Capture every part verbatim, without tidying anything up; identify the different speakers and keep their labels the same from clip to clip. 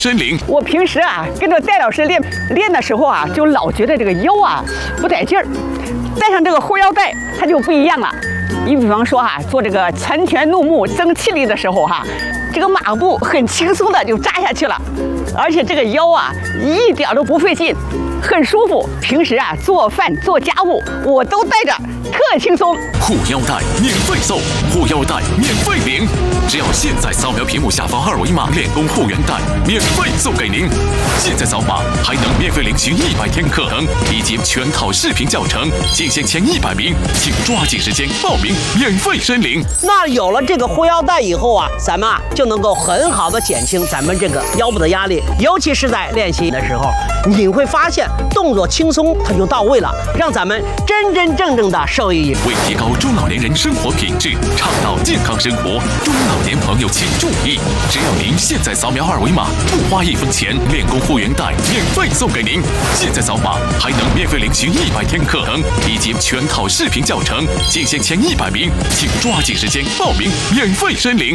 Speaker 1: 真灵。
Speaker 2: 我平时啊跟着戴老师练练的时候啊，就老觉得这个腰啊不带劲儿，带上这个护腰带，它就不一样了。你比方说哈、啊，做这个拳拳怒目增气力的时候哈、啊，这个马步很轻松的就扎下去了，而且这个腰啊一点都不费劲，很舒服。平时啊做饭做家务我都带着，特轻松。
Speaker 1: 护腰带免费送，护腰带免费领，只要现在扫描屏幕下方二维码，练功护腰带免费送给您。现在扫码还能免费领取一百天课程以及全套视频教程，仅限前一百名，请抓紧时间报名，免费申领。
Speaker 3: 那有了这个护腰带以后啊，咱们啊就能够很好的减轻咱们这个腰部的压力，尤其是在练习的时候，你会发现动作轻松，它就到位了，让咱们真真正正的受益。
Speaker 1: 为提高中老年人生活品质，倡导健康生活，中老年朋友请注意，只要您现在扫描二维码，不花一分钱，练功护腰带免费送给您。现在扫码还能免费领取一百天课程以及全套视频教程，仅限前一百名，请抓紧时间报名，免费申领。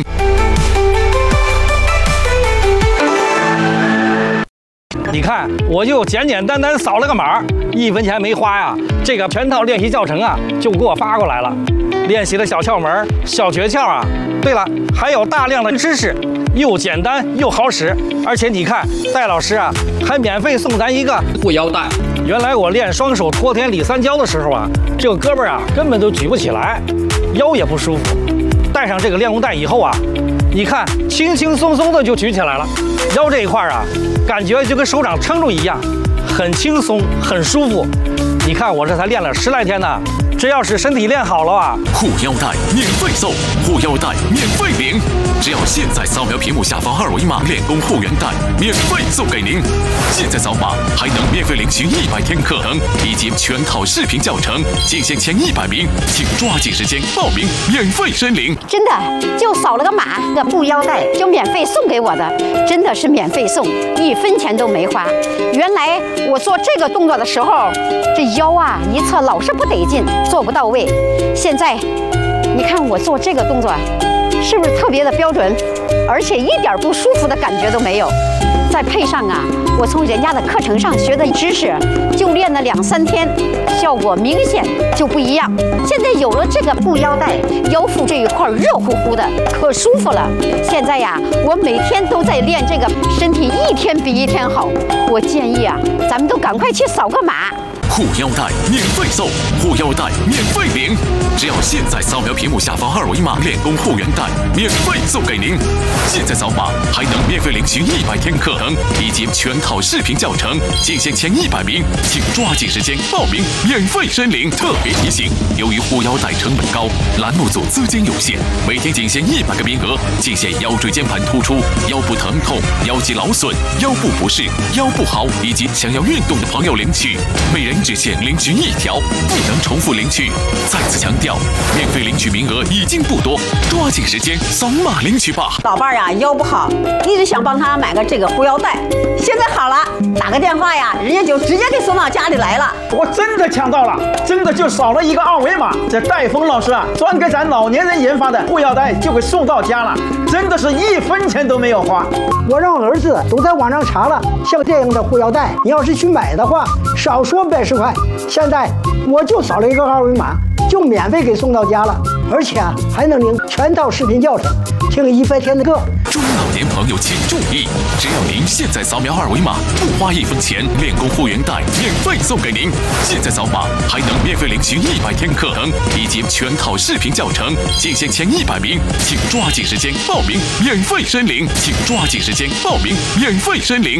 Speaker 4: 你看，我就简简单单扫了个码，一分钱没花呀。这个全套练习教程啊，就给我发过来了，练习的小窍门、小诀窍啊。对了，还有大量的知识，又简单又好使。而且你看，戴老师啊，还免费送咱一个护腰带。原来我练双手托天理三焦的时候啊，这个胳膊啊根本都举不起来，腰也不舒服。带上这个练功带以后啊，你看轻轻松松的就举起来了，腰这一块啊，感觉就跟手掌撑住一样，很轻松，很舒服。你看我这才练了十来天呢，这要是身体练好了啊，
Speaker 1: 护腰带免费送，护腰带免费领，只要现在扫描屏幕下方二维码，练功护腰带免费送给您。现在扫码还能免费领取一百天课程以及全套视频教程，仅限前一百名，请抓紧时间报名，免费申领。
Speaker 5: 真的就扫了个码，这护腰带就免费送给我的，真的是免费送，一分钱都没花。原来我做这个动作的时候，这腰啊一侧老是不得劲，做不到位。现在你看我做这个动作是不是特别的标准，而且一点不舒服的感觉都没有。再配上啊我从人家的课程上学的知识，就练了两三天，效果明显就不一样。现在有了这个护腰带，腰腹这一块热乎乎的，可舒服了。现在呀我每天都在练这个，身体一天比一天好。我建议啊咱们都赶快去扫个码。
Speaker 1: 护腰带免费送，护腰带免费领，只要现在扫描屏幕下方二维码，练功护腰带免费送给您。现在扫码还能免费领取一百天课程以及全套视频教程，仅限前一百名，请抓紧时间报名，免费申领。特别提醒，由于护腰带成本高，栏目组资金有限，每天仅限一百个名额，仅限腰椎间盘突出、腰部疼痛、腰肌劳损、腰部不适、腰不好以及想要运动的朋友领取。每人只限领取一条，不能重复领取。再次强调，免费领取名额已经不多，抓紧时间扫码领取吧。
Speaker 2: 老伴儿呀腰不好，一直想帮他买个这个护腰带，现在好了，打个电话呀，人家就直接给送到家里来了。
Speaker 6: 我真的抢到了，真的就扫了一个二维码，这戴峰老师啊专给咱老年人研发的护腰带就给送到家了，真的是一分钱都没有花。
Speaker 7: 我让儿子都在网上查了，像这样的护腰带，你要是去买的话，少说百十块。现在我就扫了一个二维码，就免费给送到家了，而且啊还能领全套视频教程，听一百天的课。
Speaker 1: 中老年朋友请注意，只要您现在扫描二维码，不花一分钱，练功护腰带免费送给您。现在扫码还能免费领取一百天课程以及全套视频教程，仅限前一百名，请抓紧时间报名，免费申领。请抓紧时间报名，免费申领。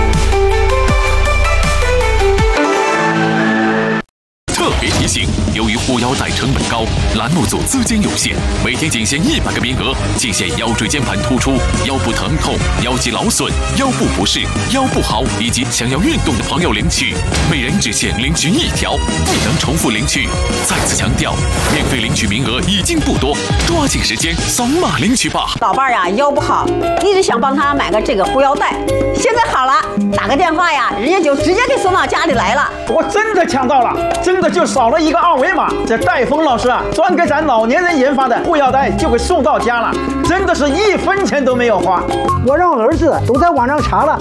Speaker 1: 特别提醒，由于护腰带成本高，栏目组资金有限，每天仅限一百个名额，仅限腰椎间盘突出、腰部疼痛、腰肌劳损、腰部不适、腰不好以及想要运动的朋友领取。每人只限领取一条，不能重复领取。再次强调，免费领取名额已经不多，抓紧时间扫码领取吧。
Speaker 2: 老伴儿呀腰不好，一直想帮他买个这个护腰带，现在好了，打个电话呀，人家就直接给送到家里来了。
Speaker 6: 我真的抢到了，真的就扫了一个二维码，这戴峰老师啊专给咱老年人研发的护腰带就给送到家了，真的是一分钱都没有花。
Speaker 7: 我让儿子都在网上查了，